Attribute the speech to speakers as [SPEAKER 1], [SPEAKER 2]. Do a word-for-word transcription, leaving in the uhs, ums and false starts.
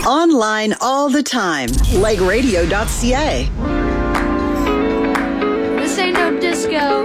[SPEAKER 1] Online all the time. leg radio dot c a.
[SPEAKER 2] This ain't no disco.